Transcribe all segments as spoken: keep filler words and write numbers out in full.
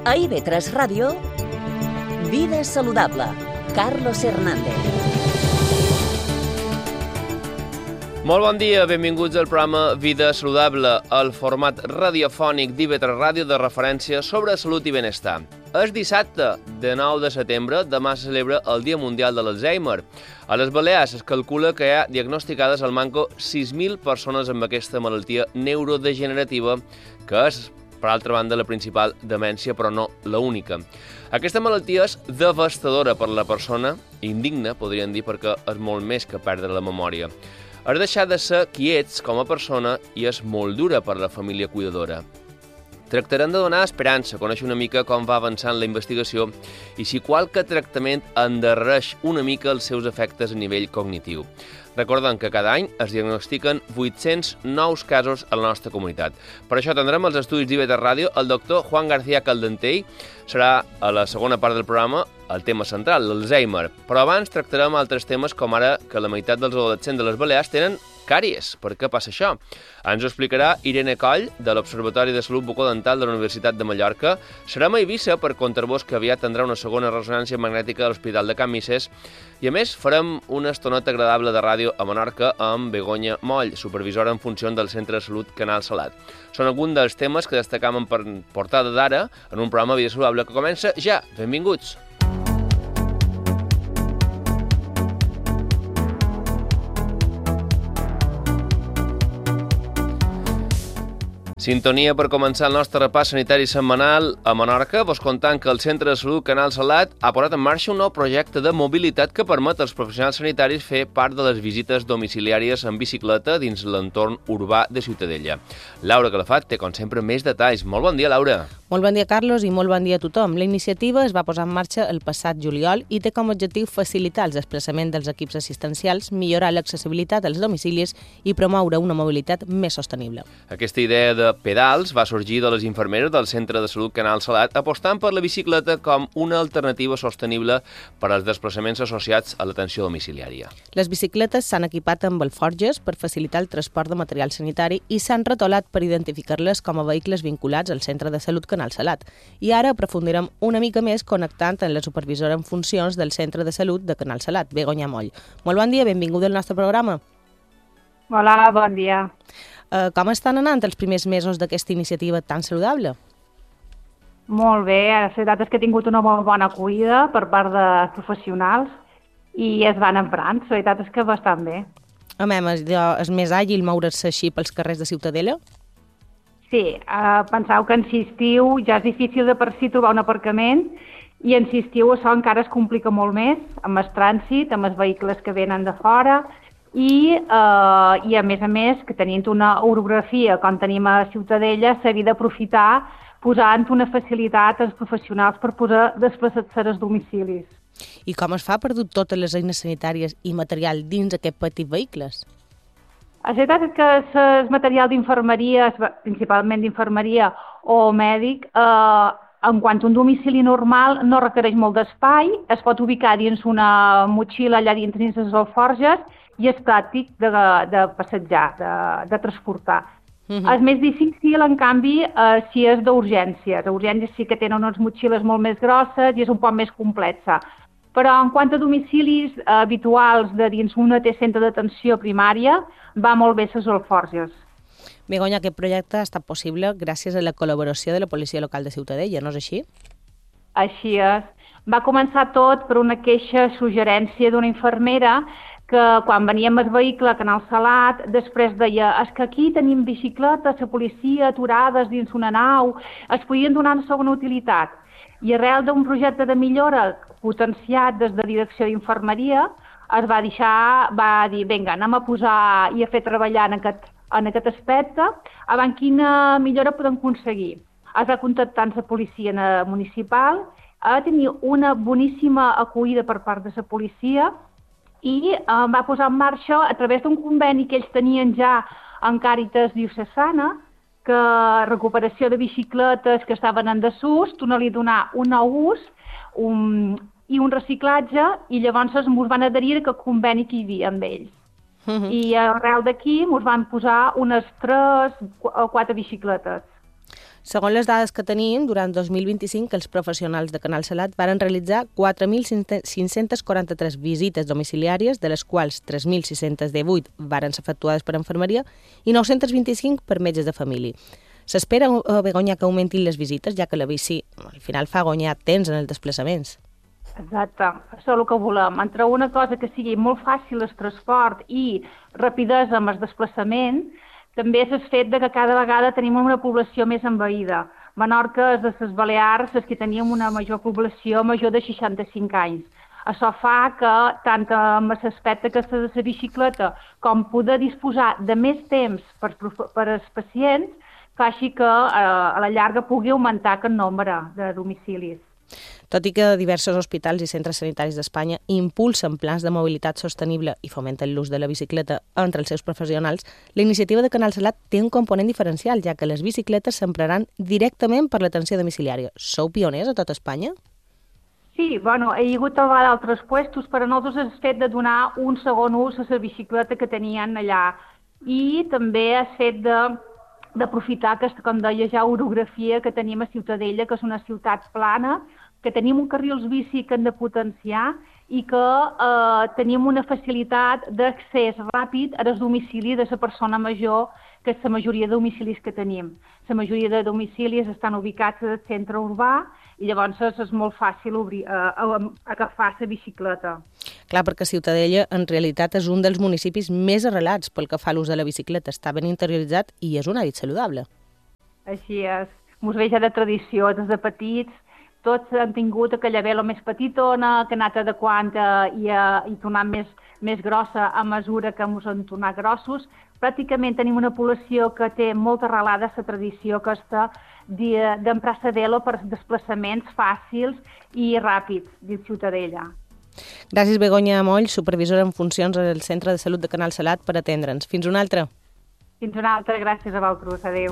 A I V tres Ràdio, Vida Saludable, Carlos Hernández. Molt bon dia, benvinguts al programa Vida Saludable, el format radiofònic d'I V tres Ràdio de referència sobre salut i benestar. És dissabte, de nou de setembre, demà se celebra el Dia Mundial de l'Alzheimer. A les Balears es calcula que hi ha diagnosticades al manco sis mil persones amb aquesta malaltia neurodegenerativa, que és, per altra banda, la principal demència, però no l'única. Aquesta malaltia és devastadora per la persona, indigna, podríem dir, perquè és molt més que perdre la memòria. És deixar de ser qui ets com a persona i és molt dura per la família cuidadora. Tractarem de donar esperança, conèixer una mica com va avançant la investigació i si qualque tractament endarrereix una mica els seus efectes a nivell cognitiu. Recordem que cada any es diagnostiquen vuit-cents nous casos a la nostra comunitat. Per això tindrem als estudis d'I V tres Ràdio el doctor Juan García Caldentey. Serà a la segona part del programa el tema central, l'Alzheimer. Però abans tractarem altres temes com ara que la meitat dels adolescents de les Balears tenen càries. Per què passa això? Ens ho explicarà Irene Coll, de l'Observatori de Salut Bucodental de la Universitat de Mallorca. Serem a Eivissa per contar-vos que aviat tindrà una segona ressonància magnètica a l'Hospital de Can Misses. I a més, farem una estoneta agradable de ràdio a Menorca amb Begoña Moll, supervisora en funció del Centre de Salut Canal Salat. Són alguns dels temes que destacam en portada d'ara en un programa Vida Saludable que comença ja. Benvinguts! Sintonia per començar el nostre repàs sanitari setmanal a Menorca. Vos contant que el Centre de Salut Canal Salat ha posat en marxa un nou projecte de mobilitat que permet als professionals sanitaris fer part de les visites domiciliàries en bicicleta dins l'entorn urbà de Ciutadella. Laura Calafat té, com sempre, més detalls. Molt bon dia, Laura. Molt bon dia, Carlos, i molt bon dia a tothom. La iniciativa es va posar en marxa el passat juliol i té com a objectiu facilitar els desplaçaments dels equips assistencials, millorar l'accessibilitat als domicilis i promoure una mobilitat més sostenible. Aquesta idea de pedals va sorgir de les infermeres del Centre de Salut Canal Salat, apostant per la bicicleta com una alternativa sostenible per als desplaçaments associats a l'atenció domiciliària. Les bicicletes s'han equipat amb alforges per facilitar el transport de material sanitari i s'han retolat per identificar-les com a vehicles vinculats al Centre de Salut Canal Salat. I ara aprofundirem una mica més connectant amb la supervisora en funcions del Centre de Salut de Canal Salat, Begoña Moll. Molt bon dia, benvinguda al nostre programa. Hola, bon dia. Uh, com estan anant els primers mesos d'aquesta iniciativa tan saludable? Molt bé, la veritat és que he tingut una molt bona acollida per part de professionals i es van emprant, la veritat és que bastant bé. A més, és més àgil moure's així pels carrers de Ciutadella? Sí, eh, penseu que en si estiu ja és difícil de per si trobar un aparcament i en si estiu això encara es complica molt més amb el trànsit, amb els vehicles que venen de fora i, eh, i a més a més que tenint una orografia com tenim a Ciutadella s'havia d'aprofitar posant una facilitat als professionals per poder desplaçar-se als domicilis. I com es fa per dur totes les eines sanitàries i material dins aquests petits vehicles? La veritat és que el material d'infermeria, principalment d'infermeria o mèdic, eh, en quant a un domicili normal no requereix molt d'espai, es pot ubicar dins una motxilla allà dins les alforges i és pràctic de, de passejar, de, de transportar. Uh-huh. És més difícil, en canvi, eh, si és d'urgències. D'urgències sí que tenen unes motxilles molt més grosses i és un poc més complexa. Però en quant a domicilis eh, habituals de dins un centre d'atenció primària, va molt bé les alforges. Begoña, aquest projecte ha estat possible gràcies a la col·laboració de la Policia Local de Ciutadella, no és així? Així és. Va començar tot per una queixa suggerència d'una infermera que quan veníem al vehicle a Canal Salat, després deia és que aquí tenim bicicletes, la policia aturades dins una nau, es podien donar una segona utilitat. I arrel d'un projecte de millora potenciat des de direcció d'infermeria, es va deixar, va dir, vinga, anem a posar i a fer treballar en aquest, en aquest aspecte, a veure quina millora podem aconseguir. Es va contactar amb la policia municipal, va tenir una boníssima acollida per part de la policia i eh, va posar en marxa, a través d'un conveni que ells tenien ja en Càritas Diocesana, que recuperació de bicicletes que estaven en desús, tornar-li a donar un nou ús un, i un reciclatge, i llavors ens van adherir a aquest conveni que hi havia amb ells. Uh-huh. I arrel d'aquí ens van posar unes tres o quatre bicicletes. Segons les dades que tenim, durant dos mil vint-i-cinc els professionals de Canal Salat varen realitzar quatre mil cinc-cents quaranta-tres visites domiciliàries, de les quals tres mil sis-cents divuit varen ser efectuades per infermeria i nou-cents vint-i-cinc per metges de família. S'espera, Begoña, que augmentin les visites, ja que la bici al final fa guanyar temps en els desplaçaments. Exacte, això és el que volem. Entre una cosa que sigui molt fàcil el transport i rapidesa amb els desplaçaments, també és el fet de que cada vegada tenim una població més envaïda. Menorca és de les Balears, les que teníem una major població major de seixanta-cinc anys. Això fa que, tant amb l'aspecte que de la bicicleta com poder disposar de més temps per, per als pacients, faci que eh, a la llarga pugui augmentar aquest nombre de domicilis. Tot i que diversos hospitals i centres sanitaris d'Espanya impulsen plans de mobilitat sostenible i fomenten l'ús de la bicicleta entre els seus professionals, la iniciativa de Canal Salat té un component diferencial, ja que les bicicletes s'empraran directament per l'atenció domiciliària. Sou pioners a tot Espanya? Sí, bueno, hi ha hagut d'altres puestos, però nosaltres el fet de donar un segon ús a la bicicleta que tenien allà i també el fet de d'aprofitar aquesta, com deia ja, orografia que tenim a Ciutadella, que és una ciutat plana, que tenim un carrils bici que hem de potenciar i que eh, tenim una facilitat d'accés ràpid als domicilis de la persona major, que és la majoria de domicilis que tenim. La majoria de domicilis estan ubicats al centre urbà i llavors és molt fàcil obrir, eh, agafar la bicicleta. Clar, perquè Ciutadella en realitat és un dels municipis més arrelats pel que fa a l'ús de la bicicleta. Està ben interioritzat i és un hàbit saludable. Així és. Mos ve ja de tradició, des de petits. Tots han tingut aquella vela més petitona, que ha anat adequant i, i tornant més, més grossa a mesura que ens han tornat grossos. Pràcticament tenim una població que té molt arrelada la tradició aquesta d'emprar la vela per desplaçaments fàcils i ràpids dins Ciutadella. Gràcies, Begoña Moll, supervisora en funcions al Centre de Salut de Canal Salat, per atendre'ns. Fins una altra. Fins una altra, gràcies a vosaltres. Adéu.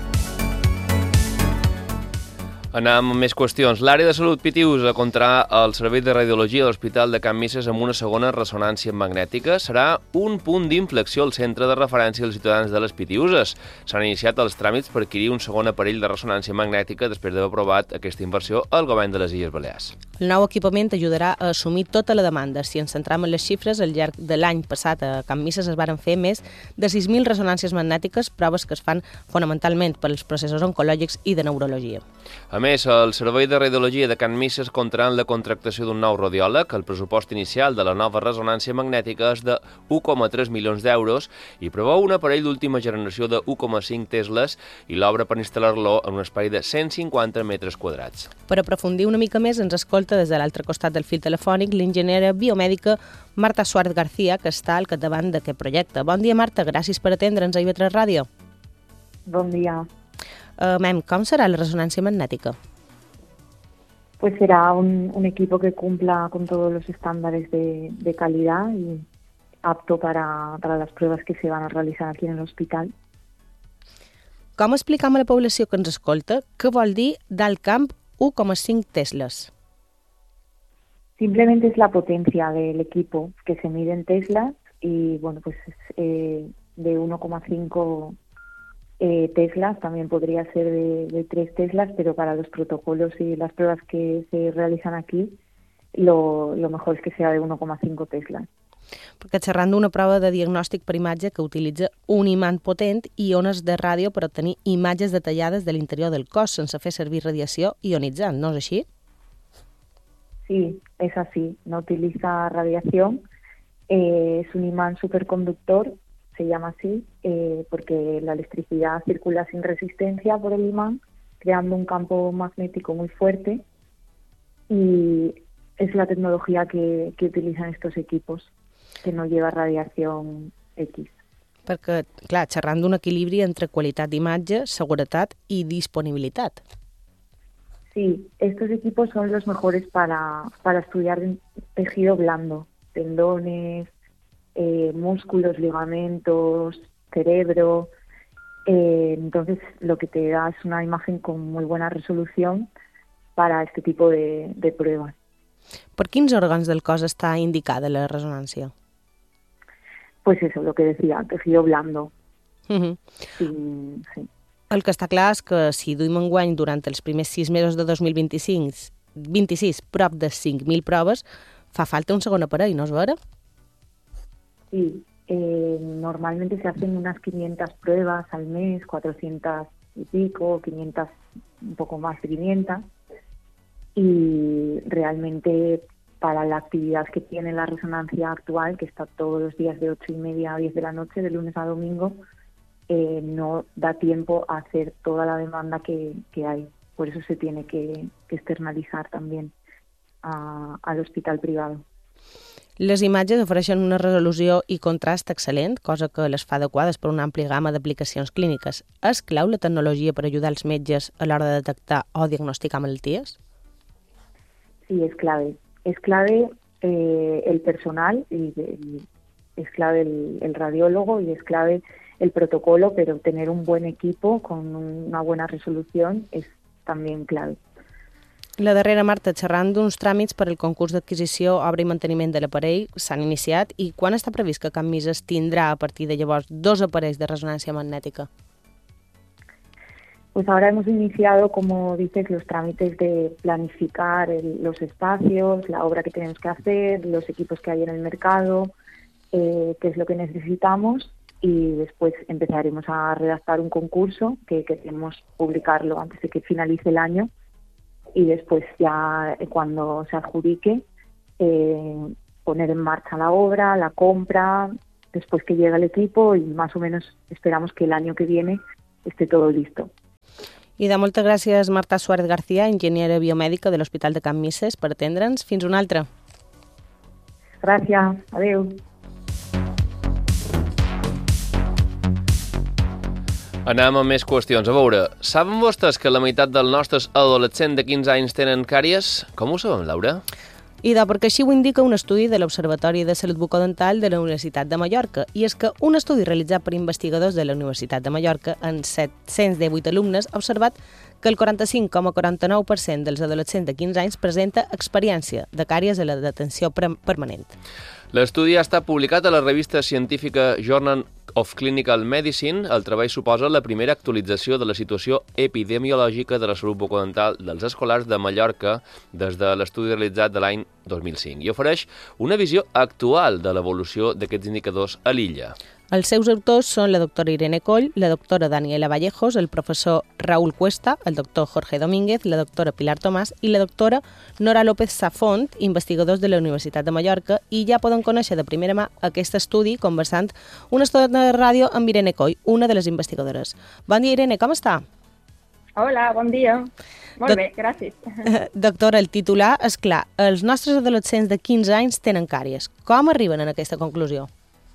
Anem amb més qüestions. L'àrea de salut Pitiusa comptarà el servei de radiologia de l'Hospital de Can Misses amb una segona ressonància magnètica. Serà un punt d'inflexió al centre de referència dels ciutadans de les Pitiuses. S'han iniciat els tràmits per adquirir un segon aparell de ressonància magnètica després d'haver aprovat aquesta inversió al govern de les Illes Balears. El nou equipament ajudarà a assumir tota la demanda. Si ens centram en les xifres, al llarg de l'any passat a Can Misses es varen fer més de sis mil ressonàncies magnètiques, proves que es fan fonamentalment per als processos oncològics i de neurologia. A més, el Servei de Radiologia de Can Misses comptarà amb la contractació d'un nou radiòleg. El pressupost inicial de la nova ressonància magnètica és de u coma tres milions d'euros i preveu un aparell d'última generació de u coma cinc tesles i l'obra per instal·lar-lo en un espai de cent cinquanta metres quadrats. Per aprofundir una mica més, ens escolta des de l'altre costat del fil telefònic l'enginyera biomèdica Marta Suárez García, que està al capdavant d'aquest projecte. Bon dia, Marta, gràcies per atendre'ns a I V tres Ràdio. Bon dia. Uh, mem, com serà la resonància magnètica? Pues será un, un equipo que cumpla con todos los estándares de, de calidad y apto para, para las pruebas que se van a realizar aquí en el hospital. Com explicam a la població que ens escolta què vol dir d'alt camp u coma cinc teslas? Simplemente es la potencia del equipo que se mide en teslas y bueno, pues eh, de uno coma cinco Eh, teslas, también podría ser de, de tres teslas, pero para los protocolos y las pruebas que se realizan aquí, lo, lo mejor es que sea de uno coma cinco teslas. Perquè xerrant d'una prova de diagnòstic per imatge que utilitza un imant potent i ones de ràdio per obtenir imatges detallades de l'interior del cos sense fer servir radiació ionitzant, no és així? Sí, es así. No utiliza radiación, eh, es un imán superconductor, se llama así, eh, porque la electricidad circula sin resistencia por el imán, creando un campo magnético muy fuerte, y es la tecnología que, que utilizan estos equipos, que no lleva radiación X. Perquè, clar, xerrant d'un equilibri entre qualitat d'imatge, seguretat i disponibilitat. Sí, estos equipos son los mejores para, para estudiar tejido blando, tendones, Eh, músculos, ligamentos, cerebro. Eh, entonces, lo que te da es una imagen con muy buena resolución para este tipo de, de pruebas. Per quins òrgans del cos està indicada la resonància? Pues eso, lo que decía, tejido blando. Uh-huh. Sí, sí. El que està clar és que si duim enguany durant els primers sis mesos de dos mil vint-i-cinc, vint-i-sis prop de cinc mil proves, fa falta un segon aparell, ¿no es vera? Sí, eh, normalmente se hacen unas quinientas pruebas al mes, cuatrocientas y pico, quinientas, un poco más de quinientas, y realmente para la actividad que tiene la resonancia actual, que está todos los días de ocho y media a diez de la noche, de lunes a domingo, eh, no da tiempo a hacer toda la demanda que, que hay. Por eso se tiene que, que externalizar también a, al hospital privado. Les imatges ofereixen una resolució i contrast excel·lent, cosa que les fa adequades per una àmplia gamma d'aplicacions clíniques. És clau la tecnologia per ajudar els metges a l'hora de detectar o diagnosticar malalties? Sí, es clave. Es clave eh, el personal, y, y es clave el, el radiólogo y es clave el protocolo, pero tener un buen equipo con una buena resolución es también clave. La darrera, Marta, xerrant d'uns tràmits per al concurs d'adquisició, obra i manteniment de l'aparell, s'han iniciat, i quan està previst que Can Misses tindrà a partir de llavors dos aparells de resonància magnètica? Pues ahora hemos iniciado, como dices, los trámites de planificar el, los espacios, la obra que tenemos que hacer, los equipos que hay en el mercado, eh, qué es lo que necesitamos, y después empezaremos a redactar un concurso que queremos publicarlo antes de que finalice el año, y después ya eh, cuando se adjudique eh, poner en marcha la obra, la compra, después que llegue el equipo, y más o menos esperamos que el año que viene esté todo listo. I de moltes gràcies, Marta Suárez García, enginyera biomèdica de l'Hospital de Can Misses, per atendre'ns. Fins una altra. Gràcies. Adéu. Anem a més qüestions. A veure, saben vostès que la meitat dels nostres adolescents de quinze anys tenen càries? Com ho sabem, Laura? I de perquè així ho indica un estudi de l'Observatori de Salut Bucodental de la Universitat de Mallorca. I és que un estudi realitzat per investigadors de la Universitat de Mallorca en set-cents divuit alumnes ha observat que el quaranta-cinc coma quaranta-nou per cent dels adolescents de quinze anys presenta experiència de càries a la detenció permanent. L'estudi ha estat publicat a la revista científica Journal of Clinical Medicine. El treball suposa la primera actualització de la situació epidemiològica de la salut bucodental dels escolars de Mallorca des de l'estudi realitzat de l'any dos mil cinc i ofereix una visió actual de l'evolució d'aquests indicadors a l'illa. Els seus autors són la doctora Irene Coll, la doctora Daniela Vallejos, el professor Raúl Cuesta, el doctor Jorge Domínguez, la doctora Pilar Tomàs i la doctora Nora López Safont, investigadors de la Universitat de Mallorca, i ja poden conèixer de primera mà aquest estudi conversant una estona de ràdio amb Irene Coll, una de les investigadores. Bon dia, Irene, com està? Hola, bon dia. Molt bé, gràcies. Doctora, el titular és clar. Els nostres adolescents de quinze anys tenen càries. Com arriben a aquesta conclusió?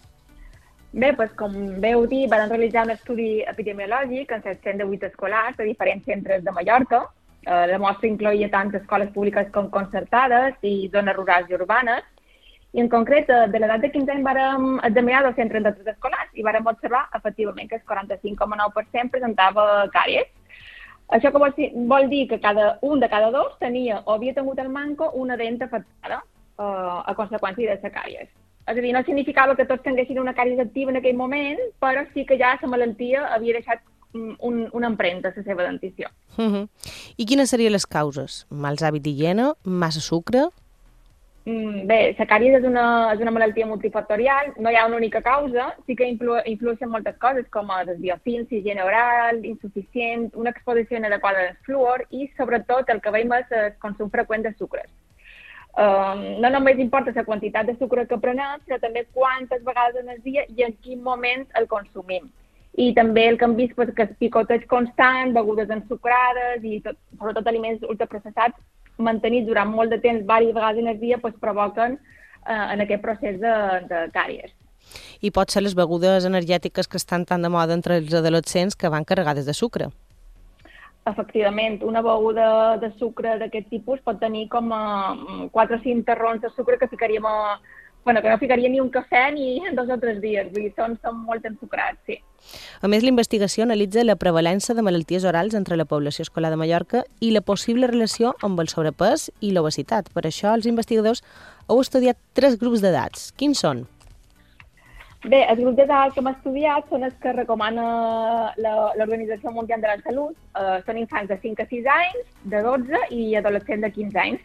Bé, doncs, com veu dir, van realitzar un estudi epidemiològic en set-cents divuit escolars de diferents centres de Mallorca. Eh, la mostra incloïa tant escoles públiques com concertades i zones rurals i urbanes. I en concret, de l'edat de quinze anys vàrem examinar dos-cents trenta-tres escolars i vàrem observar, efectivament, que el quaranta-cinc coma nou per cent presentava càries. Això que vol, vol dir que cada un de cada dos tenia o havia tingut al manco una dent afectada eh, a conseqüència de la càries. És a dir, no significava que tots tinguessin una càries activa en aquell moment, però sí que ja la malaltia havia deixat un, una empremta a la seva dentició. Uh -huh. I quines serien les causes? Mals hàbits d'higiene? Massa sucre? Mm, bé, la càries és una, és una malaltia multifactorial, no hi ha una única causa, sí que influ, influeixen moltes coses com els biofilms, higiene oral, insuficient, una exposició inadequada del fluor i, sobretot, el que veiem és el consum freqüent de sucres. Um, no només importa la quantitat de sucre que prenem, sinó també quantes vegades en el dia i en quin moment el consumim. I també el que hem vist, pues, que el picoteig constant, begudes ensucrades i tot, sobretot aliments ultraprocessats mantenits durant molt de temps, diverses vegades en el dia, pues, provoquen eh, en aquest procés de, de càries. I pot ser les begudes energètiques que estan tan de moda entre els adolescents que van carregades de sucre. Efectivament, una beguda de sucre d'aquest tipus pot tenir com a quatre o cinc terrons de sucre que ficaríem a, bueno, que no ficaria ni un cafè ni en dos o tres dies, vull dir, són, són molt ensucrats, sí. A més, la investigació analitza la prevalença de malalties orals entre la població escolar de Mallorca i la possible relació amb el sobrepès i l'obesitat. Per això, els investigadors heu estudiat tres grups d'edats. Quins són? Bé, els grups d'edat que hem estudiat són els que recomana l'Organització Mundial de la Salut. Uh, són infants de cinc a sis anys, de dotze i adolescents de quinze anys.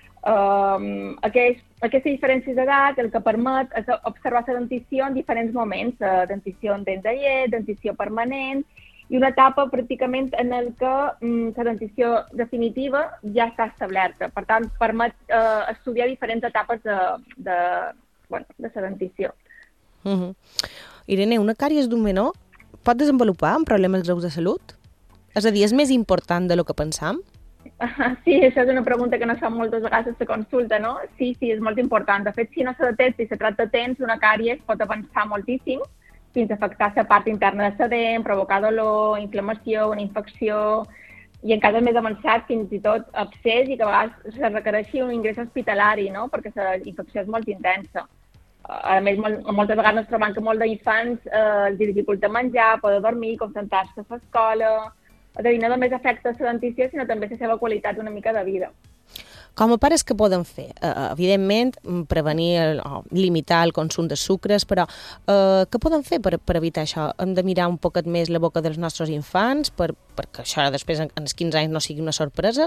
Uh, aquest, aquesta diferència d'edat el que permet és observar la dentició en diferents moments, uh, dentició en dent de llet, dentició permanent, i una etapa pràcticament en el que um, la dentició definitiva ja està establerta. Per tant, permet uh, estudiar diferents etapes de, de, bueno, de la dentició. Uh -huh. Irene, una càries d'un menor pot desenvolupar amb problemes greus de salut? És a dir, és més important de lo que pensam? Sí, això és una pregunta que no es fa moltes vegades a la consulta, no? Sí, sí, és molt important. De fet, si no se detecta i se tracta a temps, una càries pot avançar moltíssim fins a afectar la part interna de la dent, provocar dolor, inflamació, una infecció, i en casos més avançats fins i tot abscés i que a vegades se requereixi un ingrés hospitalari, no? Perquè la infecció és molt intensa. A més, moltes vegades ens trobem que molts d'infants eh, els dificulta menjar, poder dormir, concentrar-se a l'escola. És a dir, no només afecta la dentició, sinó també la seva qualitat una mica de vida. Com a pares, què poden fer? Uh, evidentment, prevenir o limitar el consum de sucres, però uh, què poden fer per, per evitar això? Hem de mirar un poquet més la boca dels nostres infants per, perquè això després, en els quinze anys, no sigui una sorpresa?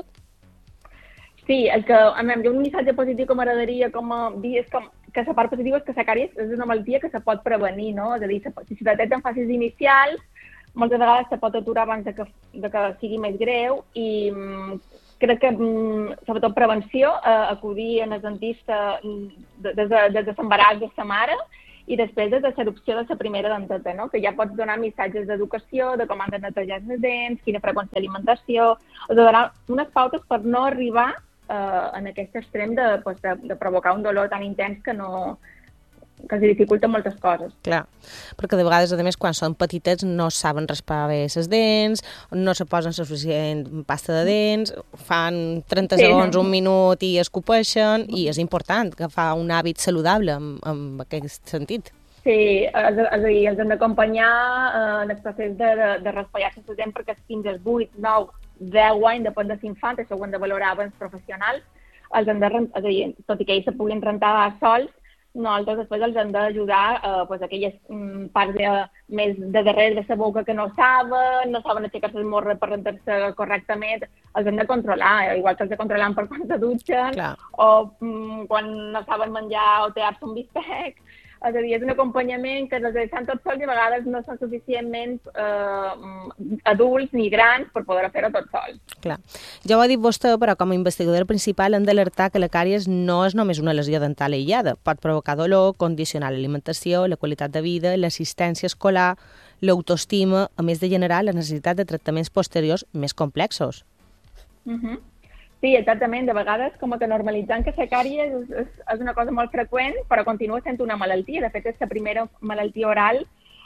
Sí, el que, a mi, un missatge positiu que m'agradaria com a dir és com, que la part positiva és que la càries és una malaltia que se pot prevenir, no? És a dir, si se detecta en fases inicials, moltes vegades se pot aturar abans de que, de que sigui més greu i mm, crec que, mm, sobretot prevenció, eh, acudir en el dentista des de, des de l'embaràs de sa mare i després des de l'erupció de la primera denteta, no? Que ja pots donar missatges d'educació, de com han de netejar les dents, quina freqüència d'alimentació, o de donar unes pautes per no arribar eh, en aquest extrem de, pues, de, de provocar un dolor tan intens que no que els dificulta moltes coses. Clar, perquè de vegades, a més, quan són petitets no saben raspar bé les dents, no se posen suficient pasta de dents, fan trenta sí. segons, un minut i escopeixen, i és important que fa un hàbit saludable en, en aquest sentit. Sí, és, és a dir, els hem d'acompanyar eh, en el procés de, de, de raspallar-se les dents perquè fins als vuit, nou, deu anys, depèn de l'infant, això ho hem de valorar abans professionals, els hem de, és a dir, tot i que ells se puguin rentar sols, nosaltres després els hem d'ajudar eh, pues, aquelles mm, parts de, més de darrere de la boca que no saben, no saben aixecar-se el morre per rentar-se correctament, els hem de controlar, eh, igual que els de controlar per quan se dutxen, Clar. o mm, quan no saben menjar o tear-se un bistec. És a dir, és un acompanyament que els deixen tots sols i a vegades no són suficientment eh, adults ni grans per poder fer-ho tots sols. Clar. Ja ho ha dit vostè, però com a investigadora principal hem d'alertar que la càries no és només una lesió dental aïllada. Pot provocar dolor, condicionar l'alimentació, la qualitat de vida, l'assistència escolar, l'autoestima, a més de generar la necessitat de tractaments posteriors més complexos. Uh-huh. Sí, exactament. De vegades, com que normalitzant que la càries és, és, és una cosa molt freqüent, però continua sent una malaltia. De fet, és la primera malaltia oral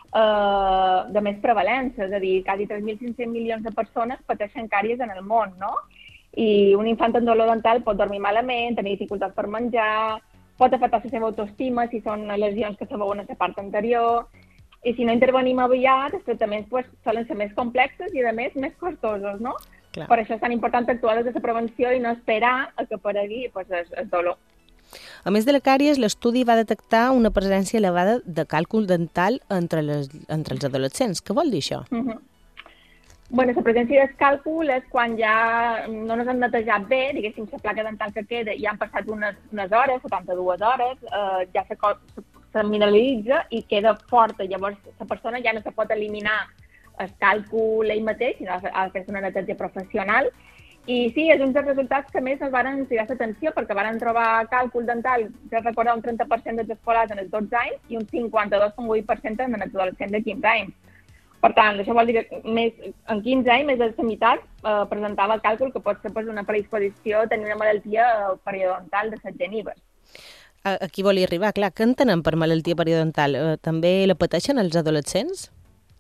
eh, de més prevalença. És a dir, quasi tres mil cinc-cents milions de persones pateixen càries en el món, no? I un infant amb dolor dental pot dormir malament, tenir dificultats per menjar, pot afectar la seva autoestima si són lesions que se veuen a la part anterior. I si no intervenim aviat, els tractaments pues, solen ser més complexos i, a més, més costosos, no? Clar. Per això és tan important actuar des de la prevenció i no esperar a que aparegui pues, el, el dolor. A més de la càries, l'estudi va detectar una presència elevada de càlcul dental entre, les, entre els adolescents. Què vol dir això? Uh -huh. Bueno, la presència del càlcul és quan ja no ens han netejat bé, diguéssim, la placa dental que queda, ja han passat unes, unes hores, setanta-dues hores, eh, ja se, se mineralitza i queda forta. Llavors, la persona ja no se pot eliminar el càlcul ell mateix, sinó ha de fer una neteja professional. I sí, és un dels resultats que més ens van cridar l'atenció, perquè van trobar càlcul dental, ja recordar, un trenta per cent dels escolars en els dotze anys i un cinquanta-dos coma vuit per cent en els adolescents de quinze anys. Per tant, això vol dir que més, en quinze anys, més de la meitat eh, presentava el càlcul que pot ser pues, una predisposició a tenir una malaltia periodontal de les genives. Aquí volia arribar, clar, què entenem per malaltia periodontal? Eh, també la pateixen els adolescents?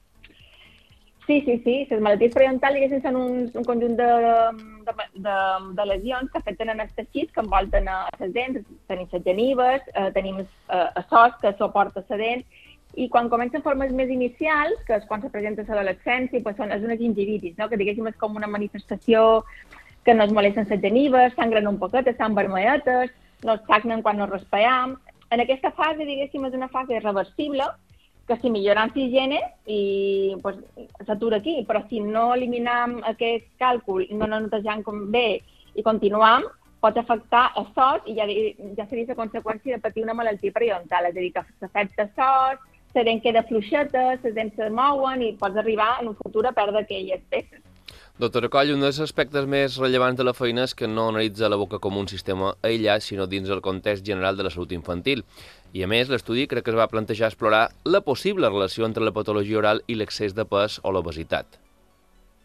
Sí, sí, sí. Les malalties periodontals, diguéssim, són un, un conjunt de, de, de, de lesions que afecten en els teixits que envolten a les dents. Tenim les genives, eh, tenim eh, el sos que suporta la dent, i quan comencen formes més inicials, que és quan se presenta l'adolescència, pues són, és una gingivitis, no? Que diguéssim és com una manifestació que no es molesten les genives, sangren un poquet, estan vermelletes, no es sagnen quan no respirem. En aquesta fase, diguéssim, és una fase reversible que si millorem l'higiene i pues, s'atura aquí, però si no eliminam aquest càlcul i no no netejam com bé i continuam, pot afectar el sos i ja, ja seria la conseqüència de patir una malaltia periodontal, és a dir, que s'afecta el sos, la dent queda fluixeta, les dents se mouen i pots arribar en un futur a perdre aquelles peces. Doctora Coll, un dels aspectes més rellevants de la feina és que no analitza la boca com un sistema aïllat, sinó dins el context general de la salut infantil. I, a més, l'estudi crec que es va plantejar explorar la possible relació entre la patologia oral i l'excés de pes o l'obesitat.